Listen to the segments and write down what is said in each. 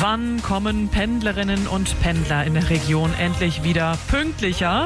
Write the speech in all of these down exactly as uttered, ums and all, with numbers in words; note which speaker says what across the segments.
Speaker 1: Wann kommen Pendlerinnen und Pendler in der Region endlich wieder pünktlicher?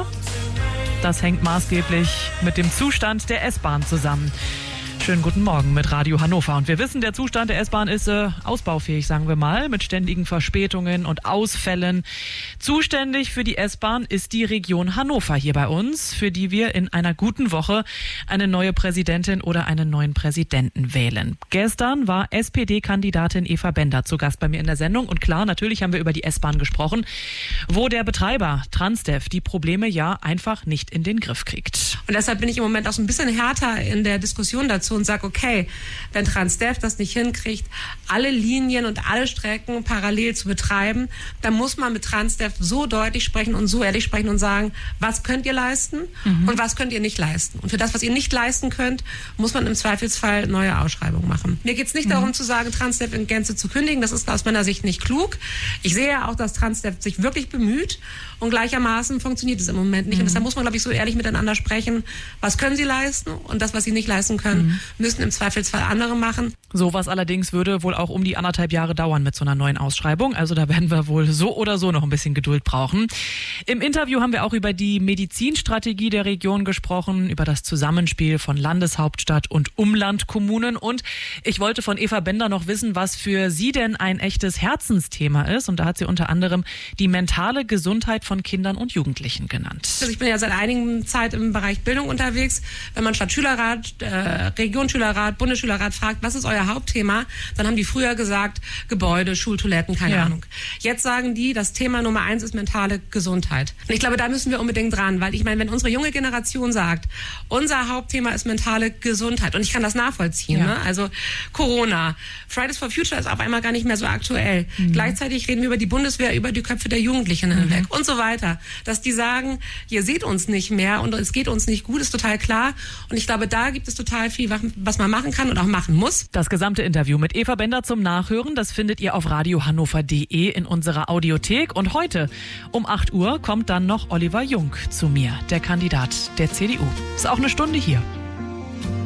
Speaker 1: Das hängt maßgeblich mit dem Zustand der S-Bahn zusammen. Schönen guten Morgen mit Radio Hannover. Und wir wissen, der Zustand der S-Bahn ist äh, ausbaufähig, sagen wir mal, mit ständigen Verspätungen und Ausfällen. Zuständig für die S-Bahn ist die Region Hannover hier bei uns, für die wir in einer guten Woche eine neue Präsidentin oder einen neuen Präsidenten wählen. Gestern war S P D-Kandidatin Eva Bender zu Gast bei mir in der Sendung. Und klar, natürlich haben wir über die S-Bahn gesprochen, wo der Betreiber Transdev die Probleme ja einfach nicht in den Griff kriegt.
Speaker 2: Und deshalb bin ich im Moment auch so ein bisschen härter in der Diskussion dazu und sage, okay, wenn Transdev das nicht hinkriegt, alle Linien und alle Strecken parallel zu betreiben, dann muss man mit Transdev so deutlich sprechen und so ehrlich sprechen und sagen, was könnt ihr leisten mhm. und was könnt ihr nicht leisten. Und für das, was ihr nicht leisten könnt, muss man im Zweifelsfall neue Ausschreibungen machen. Mir geht es nicht mhm. darum zu sagen, Transdev in Gänze zu kündigen. Das ist aus meiner Sicht nicht klug. Ich sehe ja auch, dass Transdev sich wirklich bemüht und gleichermaßen funktioniert es im Moment nicht. Mhm. Und deshalb muss man, glaube ich, so ehrlich miteinander sprechen, was können sie leisten und das, was sie nicht leisten können, mhm. müssen im Zweifelsfall andere machen.
Speaker 1: Sowas allerdings würde wohl auch um die anderthalb Jahre dauern mit so einer neuen Ausschreibung. Also da werden wir wohl so oder so noch ein bisschen Geduld brauchen. Im Interview haben wir auch über die Medizinstrategie der Region gesprochen, über das Zusammenspiel von Landeshauptstadt und Umlandkommunen. Und ich wollte von Eva Bender noch wissen, was für sie denn ein echtes Herzensthema ist. Und da hat sie unter anderem die mentale Gesundheit von Kindern und Jugendlichen genannt.
Speaker 2: Also ich bin ja seit einigen Zeit im Bereich Bildung unterwegs. Wenn man Stadtschülerrat, äh, Regionsschülerrat, Bundesschülerrat fragt, was ist euer Hauptthema, dann haben die früher gesagt, Gebäude, Schultoiletten, keine ja. Ahnung. Jetzt sagen die, das Thema Nummer eins ist mentale Gesundheit. Und ich glaube, da müssen wir unbedingt dran, weil ich meine, wenn unsere junge Generation sagt, unser Hauptthema ist mentale Gesundheit, und ich kann das nachvollziehen, ja. ne? Also Corona, Fridays for Future ist auf einmal gar nicht mehr so aktuell. Mhm. Gleichzeitig reden wir über die Bundeswehr, über die Köpfe der Jugendlichen mhm. hinweg und so weiter. Dass die sagen, ihr seht uns nicht mehr und es geht uns nicht gut, ist total klar. Und ich glaube, da gibt es total viel, was man machen kann und auch machen muss.
Speaker 1: Das gesamte Interview mit Eva Bender zum Nachhören, das findet ihr auf radiohannover punkt de in unserer Audiothek. Und heute um acht Uhr kommt dann noch Oliver Jung zu mir, der Kandidat der C D U. Ist auch eine Stunde hier.